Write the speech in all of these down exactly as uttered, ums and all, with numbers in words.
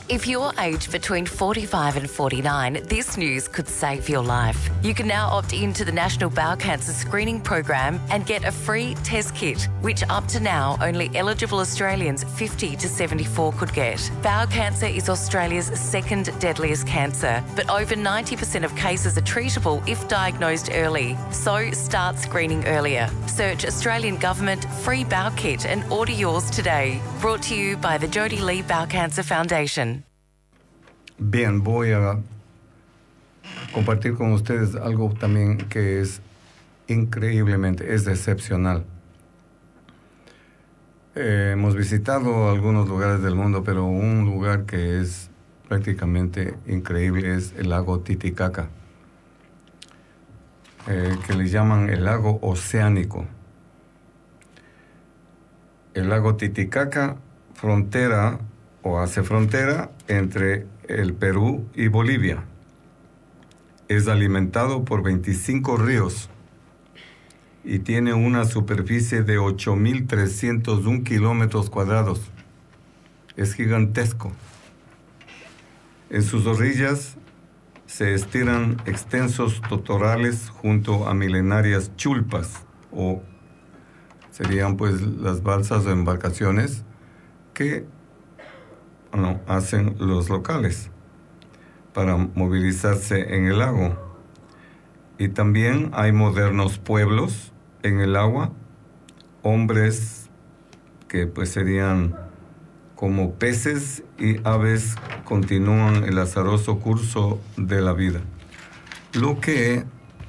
If you're aged between forty-five and forty-nine, this news could save your life. You can now opt into the National Bowel Cancer Screening Program and get a free test kit, which up to now only eligible Australians fifty to seventy-four could get. Bowel cancer is Australia's second deadliest cancer, but over ninety percent of cases are treatable if diagnosed early. So start screening earlier. Search Australian Government Free Bowel Kit and order yours today. Brought to you by the Jodie Lee Bowel Cancer Foundation. Bien, voy a compartir con ustedes algo también que es increíblemente, es excepcional. Eh, hemos visitado algunos lugares del mundo, pero un lugar que es prácticamente increíble es el lago Titicaca, eh, que le llaman el lago oceánico. El lago Titicaca frontera o hace frontera entre el Perú y Bolivia. Es alimentado por veinticinco ríos y tiene una superficie de ocho mil trescientos uno kilómetros cuadrados. Es gigantesco. En sus orillas se estiran extensos totorales junto a milenarias chulpas, o serían pues las balsas o embarcaciones que no, hacen los locales para movilizarse en el lago. Y también hay modernos pueblos en el agua, hombres que pues serían como peces y aves continúan el azaroso curso de la vida. Lo que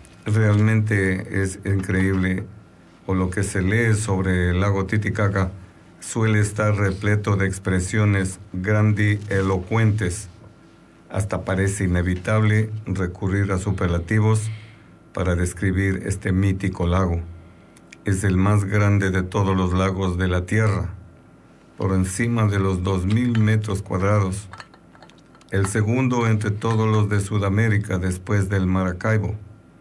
realmente es increíble, o lo que se lee sobre el lago Titicaca, suele estar repleto de expresiones grandilocuentes. Hasta parece inevitable recurrir a superlativos para describir este mítico lago. Es el más grande de todos los lagos de la Tierra, por encima de los dos mil metros cuadrados. El segundo entre todos los de Sudamérica después del Maracaibo.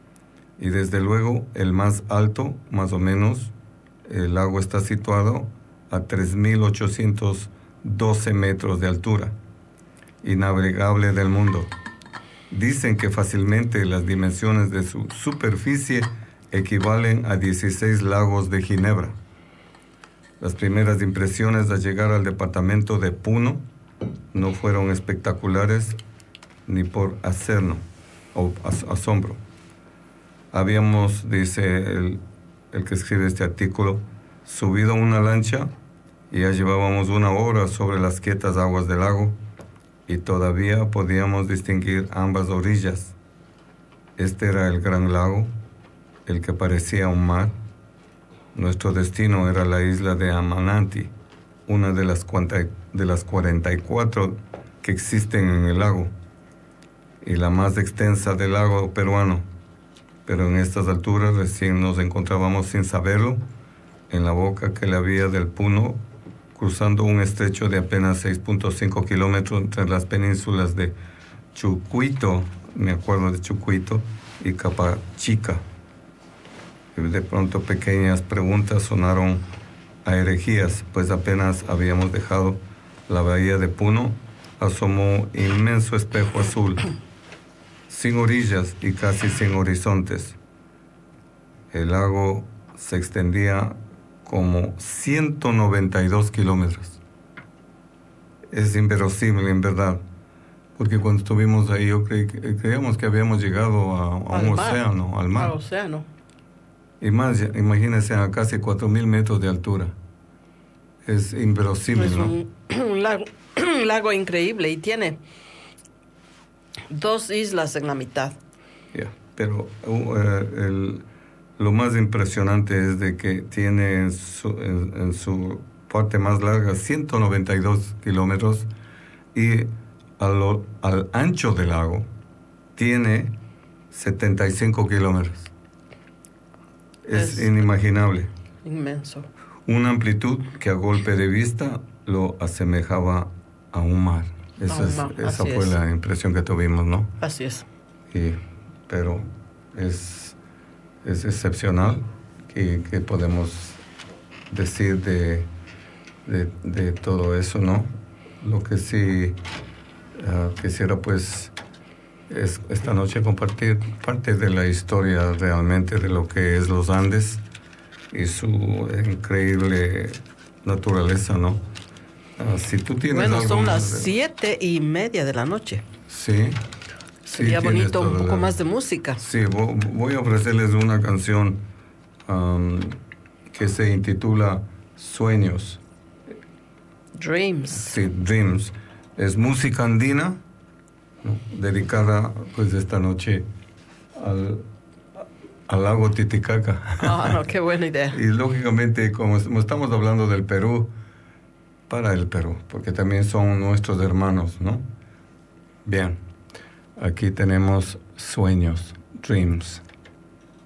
Y desde luego el más alto, más o menos, el lago está situado a tres mil ochocientos doce metros de altura, innavegable del mundo. Dicen que fácilmente las dimensiones de su superficie equivalen a dieciséis lagos de Ginebra. Las primeras impresiones al llegar al departamento de Puno no fueron espectaculares ni por acerno o as- asombro. Habíamos, dice el, el que escribe este artículo, subido a una lancha y ya llevábamos una hora sobre las quietas aguas del lago y todavía podíamos distinguir ambas orillas. Este era el gran lago, el que parecía un mar. Nuestro destino era la isla de Amanati, una de las, de las cuarenta y cuatro que existen en el lago y la más extensa del lago peruano. Pero en estas alturas recién nos encontrábamos, sin saberlo, en la boca que le había del Puno, cruzando un estrecho de apenas seis punto cinco kilómetros entre las penínsulas de Chucuito, me acuerdo de Chucuito, y Capachica. Y de pronto pequeñas preguntas sonaron a herejías, pues apenas habíamos dejado la bahía de Puno, asomó inmenso espejo azul, sin orillas y casi sin horizontes. El lago se extendía como ciento noventa y dos kilómetros. Es inverosímil, en verdad, porque cuando estuvimos ahí yo cre creíamos que habíamos llegado a, a un mar, océano, al mar. Al océano. Y más, imagínense, a casi cuatro mil metros de altura. Es inverosímil, es ¿no? Un, un, lago, un lago increíble y tiene dos islas en la mitad. Ya, yeah, pero uh, el, lo más impresionante es de que tiene en su, en, en su parte más larga ciento noventa y dos kilómetros y a lo, al ancho del lago tiene setenta y cinco kilómetros. Es, es inimaginable. Inmenso. Una amplitud que a golpe de vista lo asemejaba a un mar. Esa, es, mar. esa fue es. la impresión que tuvimos, ¿no? Así es. Y, pero es, es excepcional que, que podemos decir de, de, de todo eso, ¿no? Lo que sí Uh, quisiera pues es, esta noche compartir parte de la historia realmente de lo que es los Andes y su increíble naturaleza, ¿no? Uh, si tú tienes Bueno, algo son más las de- siete y media de la noche. Sí. Sí, Sería tienes bonito un toda poco la- más de música. Sí, vo- voy a ofrecerles una canción um, que se intitula Sueños. Dreams. Sí, Dreams. Es música andina, ¿no? Dedicada pues esta noche al, al lago Titicaca. Ah, no, qué buena idea. Y lógicamente, como, como estamos hablando del Perú, para el Perú, porque también son nuestros hermanos, ¿no? Bien, aquí tenemos Sueños, Dreams.